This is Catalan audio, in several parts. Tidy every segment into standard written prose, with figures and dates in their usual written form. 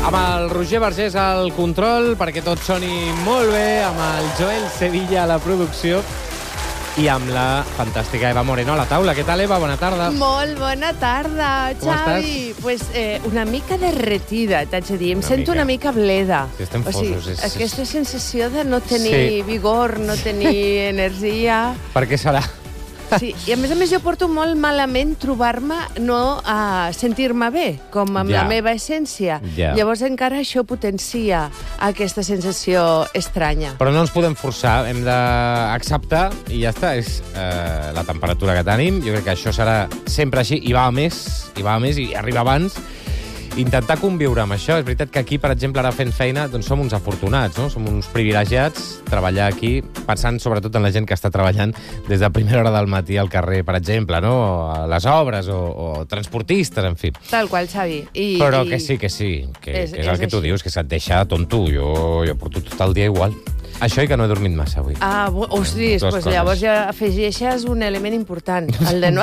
Amb el Roger Vergés al control, perquè tot soni molt bé, amb el Joel Sevilla a la producció i amb la fantàstica Eva Moreno a la taula. Què tal, Eva? Bona tarda. Molt bona tarda, Com Xavi. Pues, una mica derretida, t'haig de dir. Em sento una mica bleda. Sí, estem fosos. Aquesta sensació de no tenir vigor, no tenir energia. Per què serà? Sí, i a més jo porto molt malament trobar-me no a sentir-me bé, com amb la meva essència. Llavors encara això potencia aquesta sensació estranya. Però no ens podem forçar, hem d'acceptar i ja està, és la temperatura que tenim. Jo crec que això serà sempre així, i va a més, i arriba abans. Intentar conviure amb això. És veritat que aquí, per exemple, ara fent feina, doncs som uns afortunats, no? Som uns privilegiats, treballar aquí, pensant sobretot en la gent que està treballant des de primera hora del matí al carrer, per exemple, no? A les obres o transportistes, en fi. Tal qual, Xavi. Però que sí, que és el que tu dius, que se't deixa tonto. Jo porto tot el dia igual. Això i que no he dormit massa avui. Ostres, doncs llavors ja afegeixes un element important, el de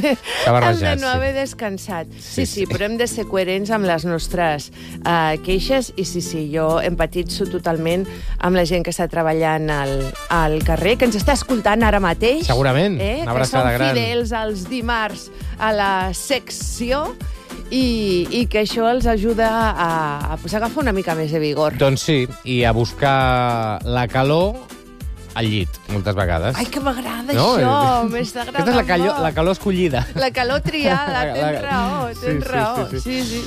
no haver descansat. Sí, però hem de ser coherents amb les nostres queixes i sí, jo empatitzo totalment amb la gent que està treballant al carrer, que ens està escoltant ara mateix. Segurament, una abraçada gran. Que són fidels els dimarts a la secció i que això els ajuda a agafar una mica més de vigor. Doncs sí, i a buscar la calor al llit, moltes vegades. Ai, que m'agrada això, m'està agradant molt. Aquesta és la calor escollida. La calor triada, tens raó. Sí.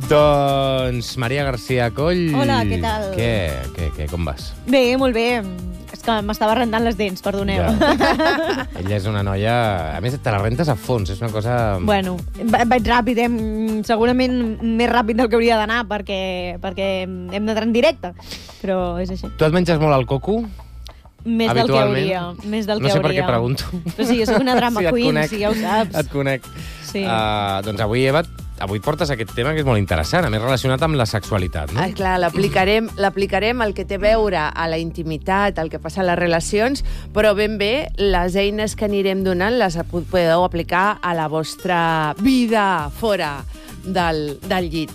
Doncs Maria García Coll... Hola, què tal? Què, com vas? Bé, molt bé. És que m'estava rentant les dents, perdoneu. Ja. Ella és una noia... A més, te la rentes a fons, és una cosa... Bueno, vaig ràpid, segurament més ràpid del que hauria d'anar, perquè hem d'entrar en directe, però és així. Tu et menges molt el coco? Més del que hauria. No sé per què pregunto. Però sí, jo soc una drama queen, si ja ho saps. Et conec. Sí. Doncs avui, Eva, avui portes aquest tema que és molt interessant, a més relacionat amb la sexualitat, no? Clar, l'aplicarem al que té a veure a la intimitat, al que passa a les relacions, però ben bé les eines que anirem donant les podeu aplicar a la vostra vida fora del llit.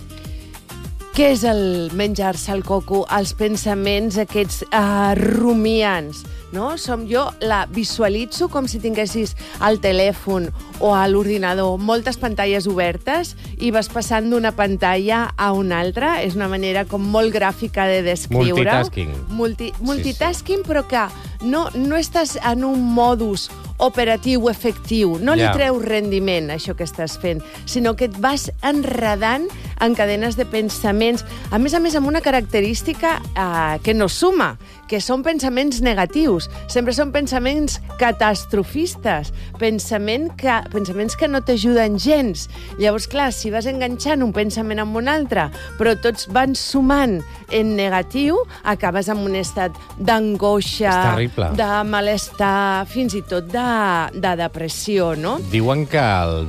Què és el menjar-se el coco? Els pensaments aquests rumiants, no? Jo la visualitzo com si tinguessis al telèfon o a l'ordinador moltes pantalles obertes i vas passant d'una pantalla a una altra. És una manera com molt gràfica de descriure. Multitasking. Multitasking, però que no estàs en un modus operatiu efectiu. No li treus rendiment, això que estàs fent, sinó que et vas enredant en cadenes de pensaments. A més, amb una característica que no suma, que són pensaments negatius. Sempre són pensaments catastrofistes, pensaments que no t'ajuden gens. Llavors, clar, si vas enganxant un pensament amb un altre, però tots van sumant en negatiu, acabes amb un estat d'angoixa, de malestar, fins i tot de depressió, no? Diuen que el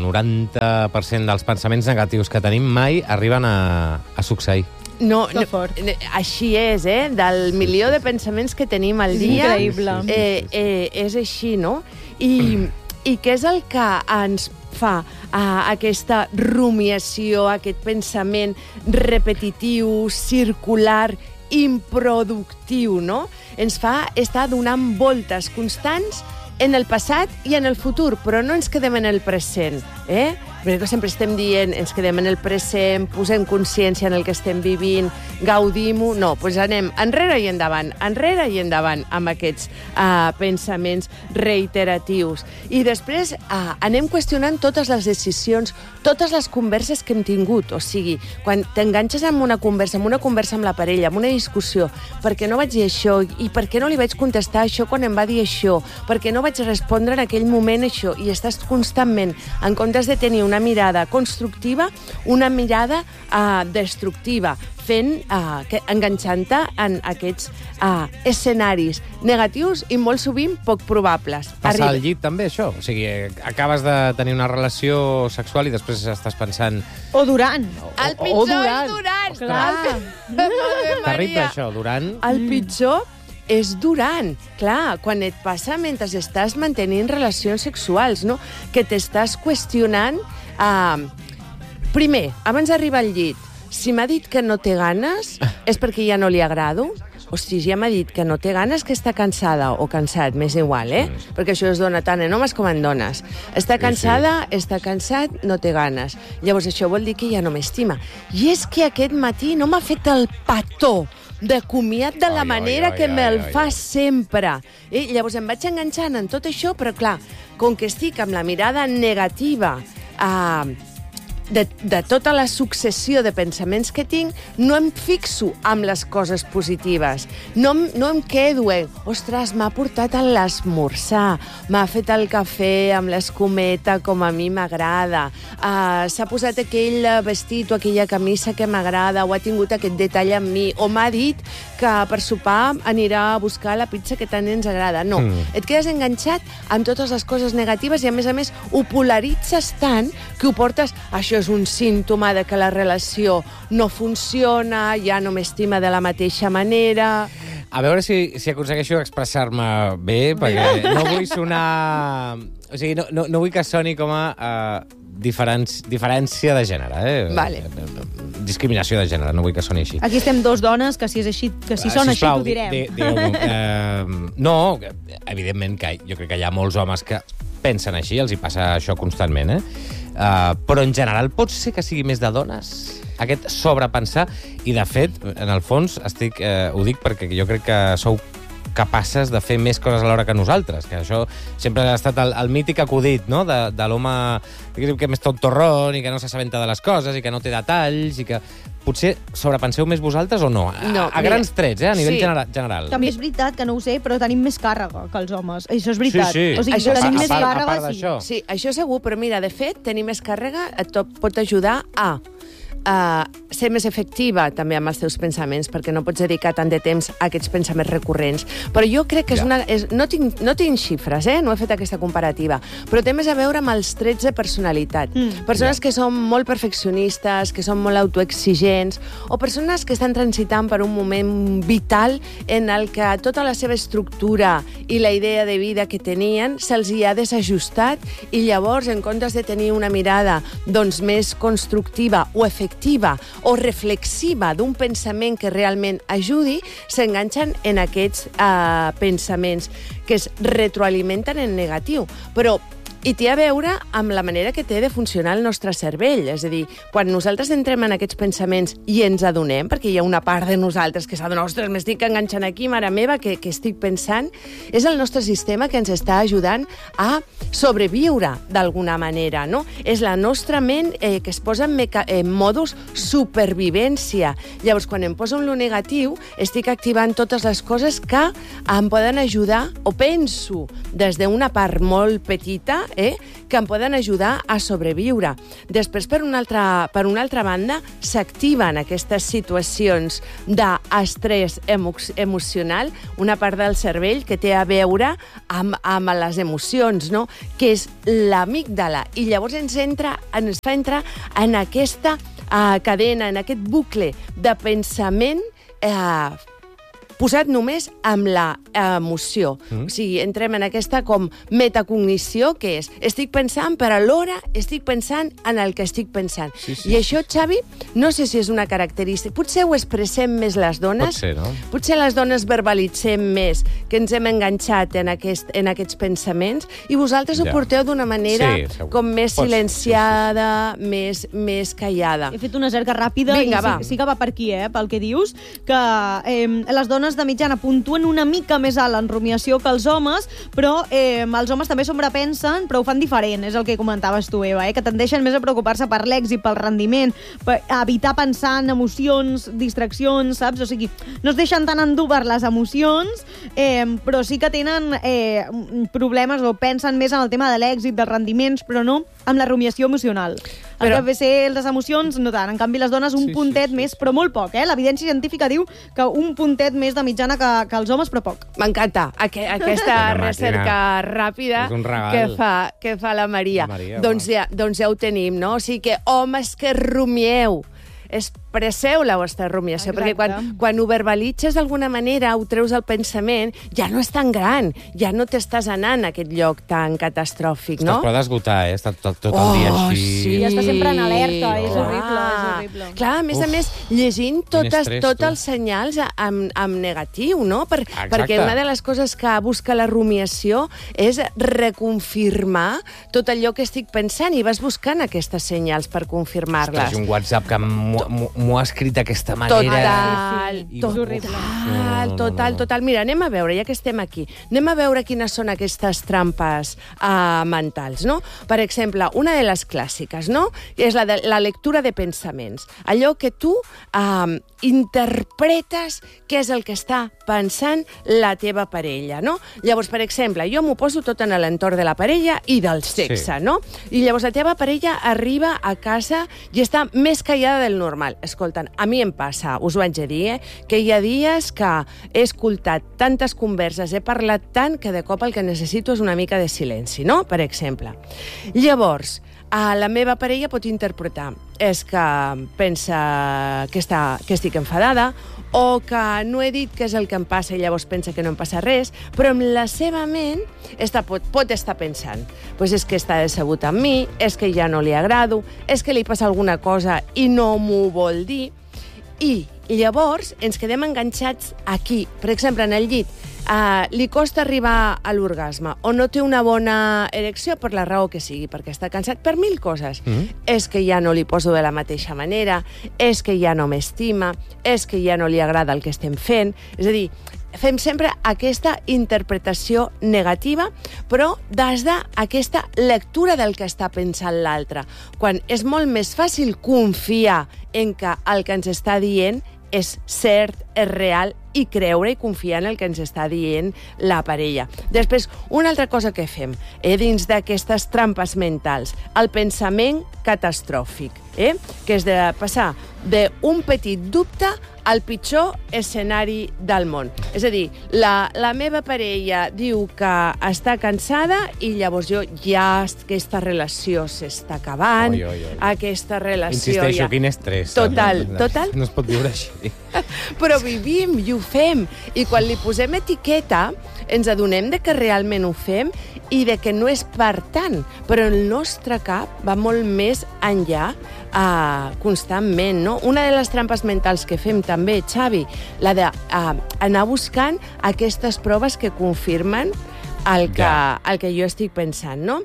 90% dels pensaments negatius que tenim mai arriben a succeir. No, així és, del milió de pensaments que tenim al dia. Increïble. És així, no? I què és el que ens fa aquesta rumiació, aquest pensament repetitiu, circular, improductiu, no? Ens fa estar donant voltes constants en el passat i en el futur, però no ens quedem en el present, Perquè sempre estem dient, ens quedem en el present, posem consciència en el que estem vivint, gaudim-ho. No, doncs anem enrere i endavant amb aquests pensaments reiteratius. I després anem qüestionant totes les decisions, totes les converses que hem tingut. O sigui, quan t'enganxes amb una conversa amb la parella, amb una discussió, per què no vaig dir això? I per què no li vaig contestar això quan em va dir això? Per què no vaig respondre en aquell moment això? I estàs constantment, en comptes de tenir una mirada constructiva, una mirada destructiva, enganxant-te en aquests escenaris negatius i molt sovint poc probables. Passa al llit també, això? O sigui, acabes de tenir una relació sexual i després estàs pensant... O durant. El pitjor és durant. Clar. Terrible, això, durant. El pitjor és durant. Clar, quan et passa mentre estàs mantenint relacions sexuals, no? Que t'estàs qüestionant... Primer, abans d'arribar al llit, si m'ha dit que no té ganes, és perquè ja no li agrado? Hosti, ja m'ha dit que no té ganes, que està cansada o cansat, m'és igual, Perquè això es dona tant en homes com en dones. Està cansada, està cansat, no té ganes. Llavors això vol dir que ja no m'estima. I és que aquest matí no m'ha fet el petó de comiat de la manera que me'l fa sempre. Llavors em vaig enganxant en tot això, però clar, com que estic amb la mirada negativa de tota la successió de pensaments que tinc, no em fixo amb les coses positives. No em quedo ostres, m'ha portat a l'esmorzar, m'ha fet el cafè amb l'escumeta com a mi m'agrada, s'ha posat aquell vestit o aquella camisa que m'agrada, o ha tingut aquest detall amb mi, o m'ha dit que per sopar anirà a buscar la pizza que tant ens agrada. No, et quedes enganxat amb totes les coses negatives i, a més, ho polaritzes tant que ho portes... Això és un símptoma de que la relació no funciona, ja no m'estima de la mateixa manera... A veure si aconsegueixo expressar-me bé, perquè no vull sonar... O sigui, no vull que soni com a diferència de gènere, Vale. Discriminació de gènere, no vull que soni així. Aquí estem dos dones, que si és així, que si són així, t'ho direm. No, evidentment que jo crec que hi ha molts homes que pensen així, els hi passa això constantment, però en general pot ser que sigui més de dones, aquest sobrepensar, i de fet, en el fons, ho dic perquè jo crec que sou capaces de fer més coses alhora que nosaltres, que això sempre ha estat el mític acudit, no?, de l'home que més tontorrón i que no s'assabenta de les coses i que no té detalls i que potser sobrepenseu més vosaltres o no? A grans trets, a nivell general. També és veritat que no ho sé, però tenim més càrrega que els homes. Això és veritat. Sí. O sigui, això tenim més a càrrega, part d'això. Sí, això segur, però mira, de fet, tenir més càrrega et pot ajudar a ser més efectiva també amb els teus pensaments, perquè no pots dedicar tant de temps a aquests pensaments recurrents. Però jo crec que no tinc xifres, no he fet aquesta comparativa, però té més a veure amb els trets de personalitat. Persones que són molt perfeccionistes, que són molt autoexigents, o persones que estan transitant per un moment vital en el que tota la seva estructura i la idea de vida que tenien se'ls hi ha desajustat, i llavors, en comptes de tenir una mirada més constructiva o efectiva o reflexiva d'un pensament que realment ajudi, s'enganxen en aquests pensaments que es retroalimenten en negatiu. Però i té a veure amb la manera que té de funcionar el nostre cervell. És a dir, quan nosaltres entrem en aquests pensaments i ens adonem, perquè hi ha una part de nosaltres que s'adona, ostres, m'estic enganxant aquí, mare meva, que estic pensant, és el nostre sistema que ens està ajudant a sobreviure d'alguna manera, no? És la nostra ment que es posa en modus supervivència. Llavors, quan em poso en lo negatiu, estic activant totes les coses que em poden ajudar, o penso des d'una part molt petita, que em poden ajudar a sobreviure. Després, per una altra banda, s'activen aquestes situacions d'estrès emocional, una part del cervell que té a veure amb les emocions, no?, que és l'amígdala, i llavors ens fa entrar en aquesta cadena, en aquest bucle de pensament posat només amb la emoció. O sigui, entrem en aquesta com metacognició, que és estic pensant, però alhora estic pensant en el que estic pensant. Sí. I això, Xavi, no sé si és una característica. Potser ho expressem més les dones. Pot ser, no? Potser les dones verbalitzem més, que ens hem enganxat en aquests pensaments, i vosaltres ho porteu d'una manera com més silenciada, més callada. He fet una cerca ràpida. Vinga, i sí que va per aquí, pel que dius, que les dones de mitjana puntuen una mica més alt en rumiació que els homes, però els homes també sobrepensen, però ho fan diferent, és el que comentaves tu, Eva, que tendeixen més a preocupar-se per l'èxit, pel rendiment, a evitar pensar en emocions, distraccions, saps? O sigui, no es deixen tan endur per les emocions, però sí que tenen problemes o pensen més en el tema de l'èxit, dels rendiments, però no amb la rumiació emocional. El que ve ser les emocions, no tant. En canvi, les dones un puntet més, però molt poc. L'evidència científica diu que un puntet més de mitjana que els homes, però poc. M'encanta aquesta recerca ràpida que fa la Maria. Doncs ja ho tenim, no? O sigui que, homes que rumieu, expresseu la vostra rumiació, Exacte. perquè quan ho verbalitzes d'alguna manera, ho treus al pensament, ja no és tan gran, ja no t'estàs anant a aquest lloc tan catastròfic, no? Estàs prou d'esgotar, Està tot el dia així. Sí. I està sempre en alerta, és Oh. horrible, és horrible. Clar, a més, llegint Quin estrès, tots tu. els senyals amb negatiu, no? Exacte. Perquè una de les coses que busca la rumiació és reconfirmar tot allò que estic pensant i vas buscant aquestes senyals per confirmar-les. Ostres, un WhatsApp que m'ho ha escrit d'aquesta manera. Total, I- total. Mira, anem a veure, ja que estem aquí, anem a veure quines són aquestes trampes mentals, no? Per exemple, una de les clàssiques, no? És la lectura de pensaments. Allò que tu interpretes què és el que està pensant la teva parella, no? Llavors, per exemple, jo m'ho poso tot en l'entorn de la parella i del sexe, Sí. no? I llavors la teva parella arriba a casa i està més callada del normal. Escolten, a mi em passa, us ho haig de dir, que hi ha dies que he escoltat tantes converses, he parlat tant, que de cop el que necessito és una mica de silenci, no? Per exemple. Llavors, la meva parella pot interpretar és que pensa que estic enfadada o que no he dit què és el que em passa i llavors pensa que no em passa res, però amb la seva ment pot estar pensant pues és que està decebut amb mi, és que ja no li agrado, és que li passa alguna cosa i no m'ho vol dir. I llavors ens quedem enganxats aquí. Per exemple, en el llit, li costa arribar a l'orgasme o no té una bona erecció per la raó que sigui, perquè està cansat per 1000 coses. És que ja no li poso de la mateixa manera, és que ja no m'estima, és que ja no li agrada el que estem fent. És a dir, fem sempre aquesta interpretació negativa, però des d'aquesta lectura del que està pensant l'altre, quan és molt més fàcil confiar en que el que ens està dient és cert, és real, i creure i confiar en el que ens està dient la parella. Després, una altra cosa que fem dins d'aquestes trampes mentals, el pensament catastròfic, que és de passar d'un petit dubte al pitjor escenari del món. És a dir, la meva parella diu que està cansada i llavors aquesta relació s'està acabant, aquesta relació Insisteixo, quin estrès. Total. No es pot viure així. Però vivim i ho fem. I quan li posem etiqueta, ens adonem de que realment ho fem i de que no és per tant. Però el nostre cap va molt més enllà constantment, no? Una de les trampes mentals que fem també, Xavi, la d'anar buscant aquestes proves que confirmen el que jo estic pensant, no?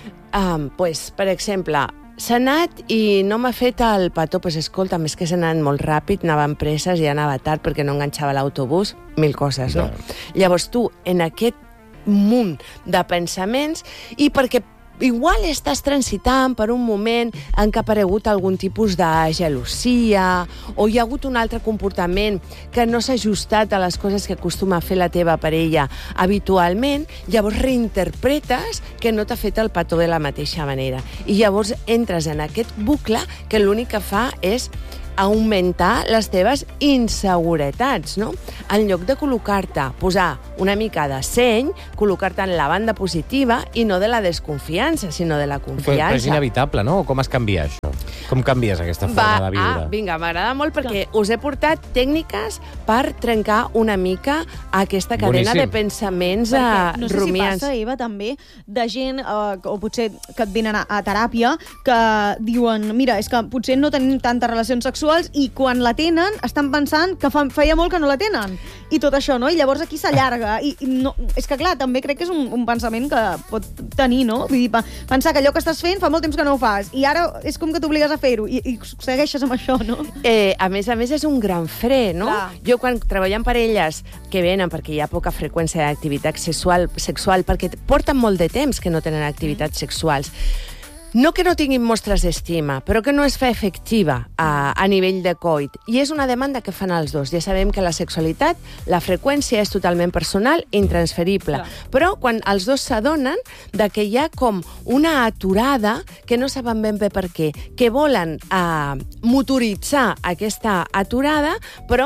Per exemple, s'ha anat i no m'ha fet el petó. Escolta, més que s'ha anat molt ràpid, anava amb presses i anava tard perquè no enganxava l'autobús, 1000 coses, no? Llavors tu, en aquest munt de pensaments, i perquè igual estàs transitant per un moment en què ha aparegut algun tipus de gelosia o hi ha hagut un altre comportament que no s'ha ajustat a les coses que acostuma a fer la teva parella habitualment, llavors reinterpretes que no t'ha fet el petó de la mateixa manera. I llavors entres en aquest bucle que l'únic que fa és augmentar les teves inseguretats, no? En lloc de col·locar-te, posar una mica de seny, col·locar-te en la banda positiva i no de la desconfiança, sinó de la confiança. Però és inevitable, no? Com es canvia això? Com canvies aquesta forma de viure? Vinga, m'agrada molt perquè us he portat tècniques per trencar una mica aquesta cadena de pensaments rumiants. No sé si passa, Eva, també, de gent, o potser que et venen a teràpia, que diuen, mira, és que potser no tenim tantes relacions sexuals i quan la tenen estan pensant que feia molt que no la tenen. I tot això, no? I llavors aquí s'allarga. I no, és que, clar, també crec que és un pensament que pot tenir, no? Vull dir, pensar que allò que estàs fent fa molt temps que no ho fas i ara és com que t'obligues a fer-ho i segueixes amb això, no? A més, és un gran fre, no? Clar. Jo, quan treballo amb parelles que venen perquè hi ha poca freqüència d'activitat sexual perquè porten molt de temps que no tenen activitats sexuals, no que no tinguin mostres d'estima, però que no es fa efectiva a nivell de coit. I és una demanda que fan els dos. Ja sabem que la sexualitat, la freqüència és totalment personal i intransferible. Però quan els dos s'adonen de que hi ha com una aturada que no saben ben bé per què, que volen motoritzar aquesta aturada, però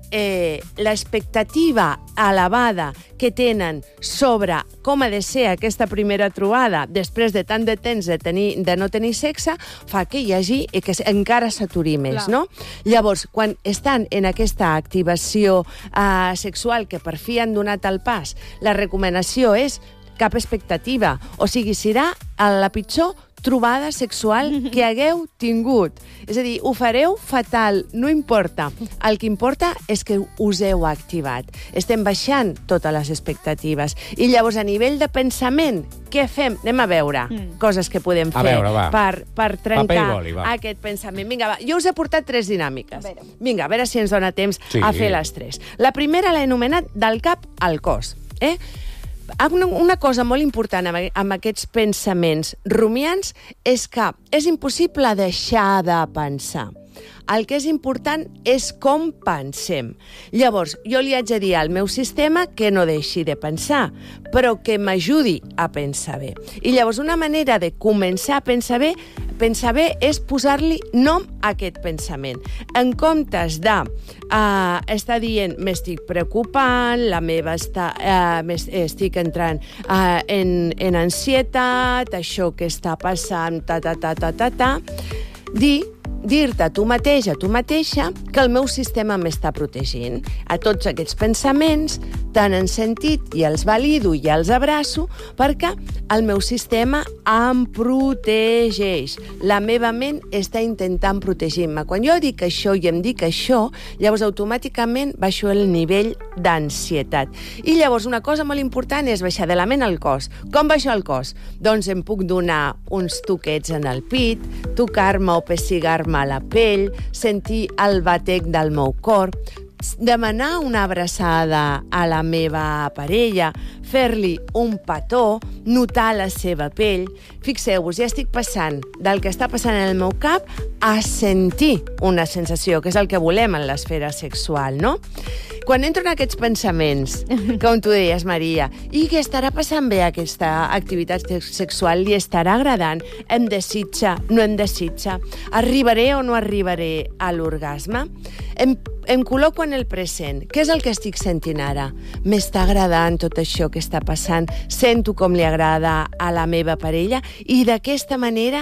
l'expectativa elevada que tenen sobre com ha de ser aquesta primera trobada després de tant de temps de no tenir sexe, fa que hi hagi i que encara s'aturi més, no? Llavors, quan estan en aquesta activació sexual que per fi han donat el pas, la recomanació és cap expectativa, o sigui, serà la pitjor trobada sexual que hagueu tingut. És a dir, ho fareu fatal, no importa. El que importa és que us heu activat. Estem baixant totes les expectatives. I llavors, a nivell de pensament, què fem? Anem a veure coses que podem fer per trencar aquest pensament. Vinga, va, jo us he portat 3 dinàmiques. Vinga, a veure si ens dona temps a fer les 3. La primera l'he anomenat del cap al cos. Una cosa molt important amb aquests pensaments rumiants és que és impossible deixar de pensar. El que és important és com pensem. Llavors, jo li haig de dir al meu sistema que no deixi de pensar, però que m'ajudi a pensar bé. I llavors, una manera de començar a pensar bé és posar-li nom a aquest pensament. En comptes de estar dient m'estic preocupant, estic entrant en ansietat, això que està passant, dir-te a tu mateix, a tu mateixa, que el meu sistema m'està protegint. A tots aquests pensaments tenen sentit i els valido i els abraço perquè el meu sistema em protegeix. La meva ment està intentant protegir-me. Quan jo dic això i em dic això, llavors automàticament baixo el nivell d'ansietat. I llavors una cosa molt important és baixar de la ment al cos. Com baixo al cos? Doncs em puc donar uns toquets en el pit, tocar-me o pessigar-me a la pell, sentir el batec del meu cor, demanar una abraçada a la meva parella, fer-li un petó, notar la seva pell. Fixeu-vos, ja estic passant del que està passant en el meu cap a sentir una sensació, que és el que volem en l'esfera sexual, no? Quan entro en aquests pensaments, com tu deies, Maria, i que estarà passant bé aquesta activitat sexual, li estarà agradant, em desitja, no em desitja, arribaré o no arribaré a l'orgasme, em col·loco en el present. Què és el que estic sentint ara? M'està agradant tot això que està passant, sento com li agrada a la meva parella i d'aquesta manera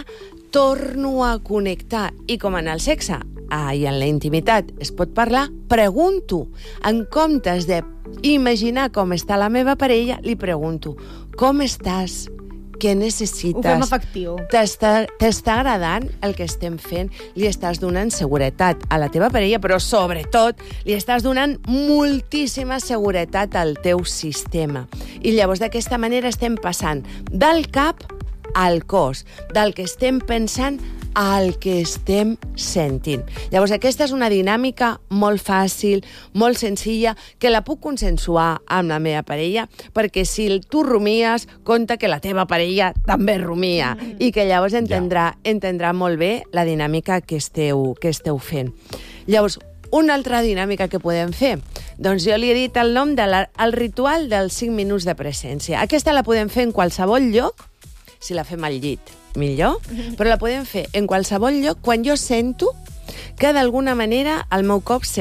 torno a connectar. I com en el sexe i en la intimitat es pot parlar, pregunto. En comptes d'imaginar com està la meva parella, li pregunto, com estàs? Què necessites? Ho fem efectiu. T'està agradant el que estem fent? Li estàs donant seguretat a la teva parella, però sobretot li estàs donant moltíssima seguretat al teu sistema. I llavors d'aquesta manera estem passant del cap al cos, del que estem pensant al que estem sentint. Llavors, aquesta és una dinàmica molt fàcil, molt senzilla, que la puc consensuar amb la meva parella, perquè si tu rumies, compta que la teva parella també rumia, i que llavors entendrà molt bé la dinàmica que esteu fent. Llavors, una altra dinàmica que podem fer, doncs jo li he dit el nom del ritual dels 5 minuts de presència. Aquesta la podem fer en qualsevol lloc, si la fem al llit, millor, però la podem fer en qualsevol lloc quan jo sento que d'alguna manera el meu cap se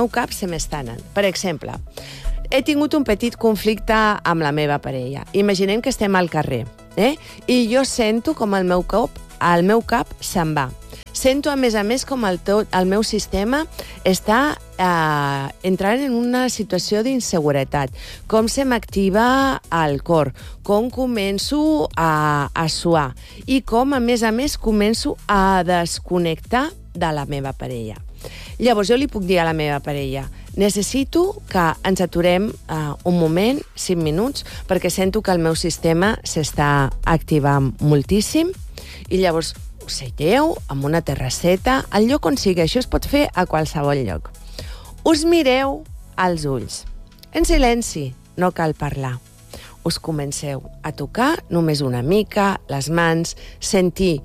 m'està anant. Per exemple, he tingut un petit conflicte amb la meva parella. Imaginem que estem al carrer, i jo sento com el meu cap se'n va. Sento, a més, com el meu sistema està entrant en una situació d'inseguretat, com se m'activa el cor, com començo a suar i com, a més, començo a desconnectar de la meva parella. Llavors, jo li puc dir a la meva parella, necessito que ens aturem un moment, 5 minuts, perquè sento que el meu sistema s'està activant moltíssim i llavors seiteu amb una terrasseta, al lloc on sigui. Això es pot fer a qualsevol lloc. Us mireu als ulls. En silenci, no cal parlar. Us comenceu a tocar només una mica les mans, sentir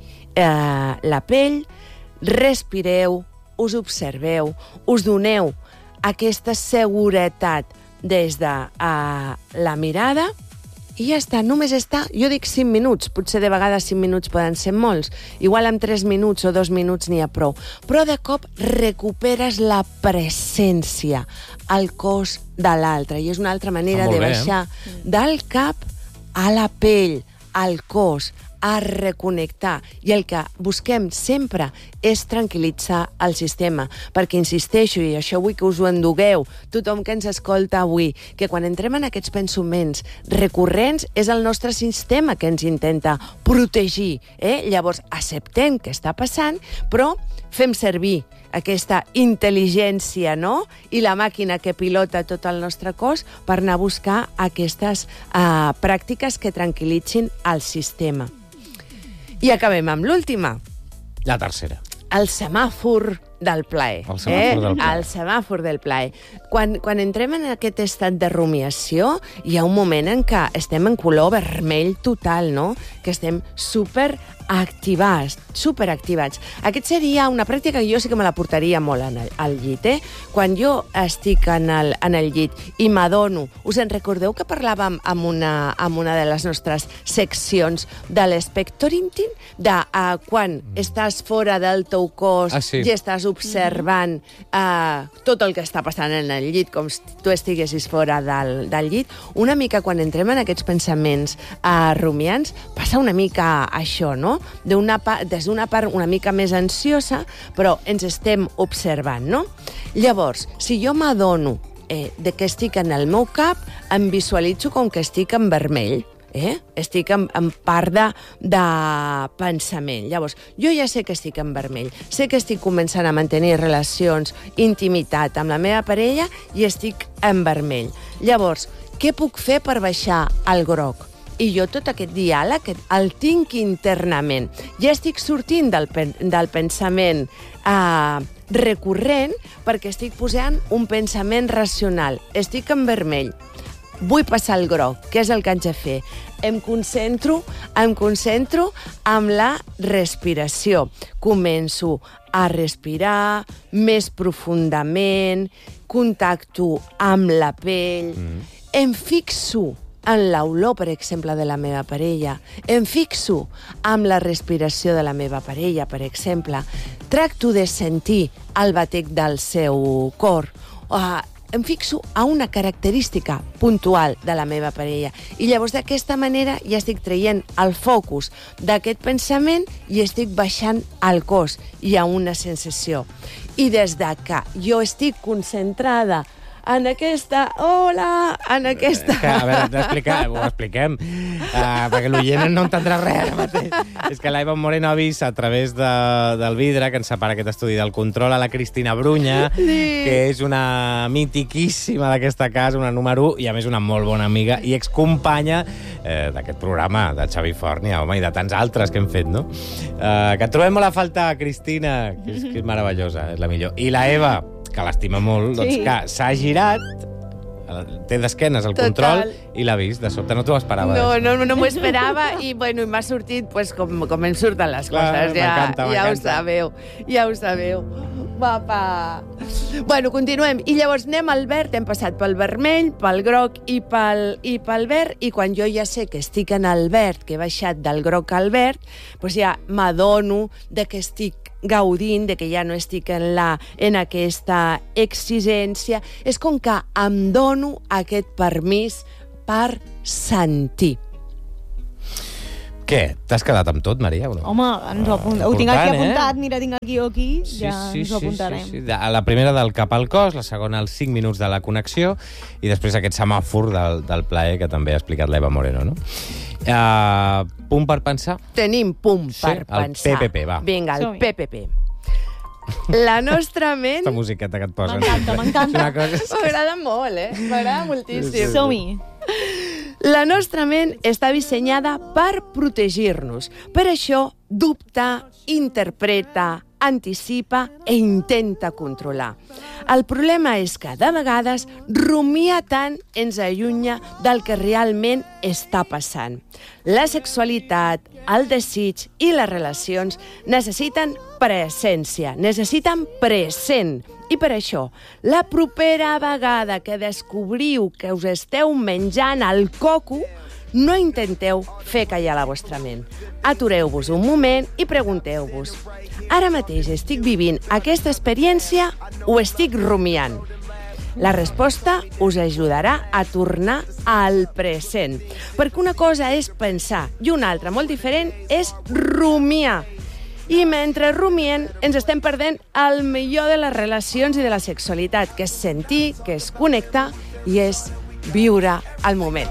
la pell, respireu, us observeu, us doneu aquesta seguretat des de la mirada i ja està, només està, jo dic 5 minuts, potser de vegades 5 minuts poden ser molts, igual amb 3 minuts o 2 minuts n'hi ha prou, però de cop recuperes la presència al cos de l'altre, i és una altra manera de baixar del cap a la pell, al cos, a reconnectar. I el que busquem sempre és tranquil·litzar el sistema, perquè insisteixo, i això vull que us ho endugueu, tothom que ens escolta avui, que quan entrem en aquests pensaments recurrents és el nostre sistema que ens intenta protegir. Llavors, acceptem què està passant, però fem servir aquesta intel·ligència, no? I la màquina que pilota tot el nostre cos per anar a buscar aquestes pràctiques que tranquil·litzin el sistema. I acabem amb l'última. La tercera. El semàfor del plaer. El semàfor del plaer. El semàfor del plaer. Quan entrem en aquest estat de rumiació, hi ha un moment en què estem en color vermell total, no? Que estem superactivats. Aquest seria una pràctica que jo sí que me la portaria molt al llit, Quan jo estic en el llit i m'adono, us en recordeu que parlàvem amb una de les nostres seccions de l'espectorintin, de quan estàs fora del teu cos i estàs observant tot el que està passant en el llit, com si tu estiguessis fora del llit. Una mica quan entrem en aquests pensaments rumiants, passa una mica això, no? Des d'una part una mica més ansiosa, però ens estem observant, no? Llavors, si jo m'adono de que estic en el meu cap, em visualitzo com que estic en vermell. Estic en part de pensament. Llavors, jo ja sé que estic en vermell, sé que estic començant a mantenir relacions, intimitat amb la meva parella i estic en vermell. Llavors, què puc fer per baixar al groc? I jo tot aquest diàleg el tinc internament. Ja estic sortint del pensament recurrent perquè estic posant un pensament racional. Estic en vermell. Vull passar al groc. Què és el que haig de fer? Em concentro amb la respiració. Començo a respirar més profundament, contacto amb la pell, em fixo en l'olor, per exemple, de la meva parella, em fixo amb la respiració de la meva parella, per exemple, tracto de sentir el batec del seu cor, em fixo a una característica puntual de la meva parella. I llavors d'aquesta manera ja estic traient el focus d'aquest pensament i estic baixant al cos. Hi ha una sensació. I des de que jo estic concentrada en aquesta... Hola! En aquesta... A veure, ho expliquem, perquè l'oient no entendrà res ara mateix. És que l'Eva Moreno ha vist a través del vidre que ens separa aquest estudi del control a la Cristina Brunya, que és una mitiquíssima d'aquesta casa, una número 1, i a més una molt bona amiga i excompanya d'aquest programa, de Xavi Fornia, home, i de tants altres que hem fet, no? Que et trobem molt a falta, Cristina, que és meravellosa, és la millor. I la Eva, que l'estima molt, doncs que s'ha girat, té d'esquenes el control i l'ha vist. De sobte no t'ho esperaves. No m'ho esperava i m'ha sortit com em surten les coses. M'encanta. Ja ho sabeu. Papa. Bueno, continuem. I llavors anem al verd, hem passat pel vermell, pel groc i pel verd, i quan jo ja sé que estic en el verd, que he baixat del groc al verd, doncs ja m'adono de que estic gaudint, de que ja no estic en aquesta exigència. És com que em dono aquest permís per sentir. Què? T'has quedat amb tot, Maria? O no? Home, ens ho apuntem. Ho tinc aquí apuntat, mira, tinc el guió aquí, ja ens ho apuntarem. Sí. La primera del cap al cos, la segona els 5 minuts de la connexió i després aquest semàfor del plaer que també ha explicat l'Eva Moreno, no? Punt per pensar? Tenim punt per pensar. El PPP, va. Vinga, el PPP. La nostra ment... Aquesta musiqueta que et posen. M'encanta. M'agrada molt, M'agrada moltíssim. Som-hi. La nostra ment està dissenyada per protegir-nos. Per això dubta, interpreta, anticipa e intenta controlar. El problema és que, de vegades, rumiar tant ens allunya del que realment està passant. La sexualitat, el desig i les relacions necessiten presència, necessiten present. I per això, la propera vegada que descobriu que us esteu menjant el coco, no intenteu fer callar la vostra ment. Atureu-vos un moment i pregunteu-vos: ara mateix estic vivint aquesta experiència o estic rumiant? La resposta us ajudarà a tornar al present, perquè una cosa és pensar i una altra, molt diferent, és rumiar. I mentre rumien ens estem perdent el millor de les relacions i de la sexualitat, que és sentir, que és connectar i és viure el moment.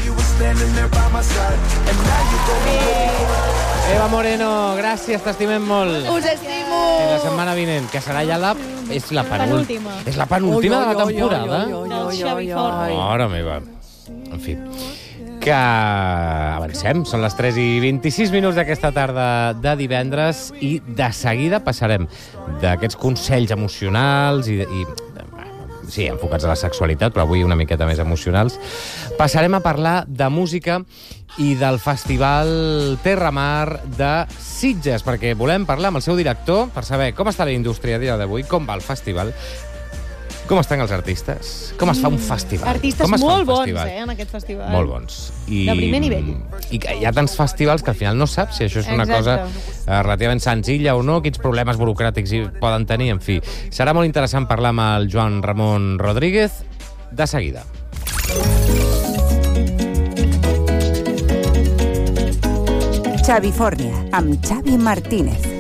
Eva Moreno, gràcies, t'estimem molt. Us estimo! I la setmana vinent, que serà ja és la penúltima. És la penúltima de la temporada? Del Xavi Forni. Mare meva. En fi, que avancem. Són les 3:26 d'aquesta tarda de divendres i de seguida passarem d'aquests consells emocionals sí, enfocats a la sexualitat, però avui una miqueta més emocionals. Passarem a parlar de música i del Festival Terra Mar de Sitges, perquè volem parlar amb el seu director per saber com està la indústria a dia d'avui, com va el festival, com estan els artistes, com es fa un festival. Artistes molt bons, en aquest festival. Molt bons. De primer nivell. I hi ha tants festivals que al final no saps si això és una cosa relativament senzilla o no, quins problemes burocràtics hi poden tenir, en fi. Serà molt interessant parlar amb el Joan Ramon Rodríguez de seguida. Xavi Fornia, amb Xavi Martínez.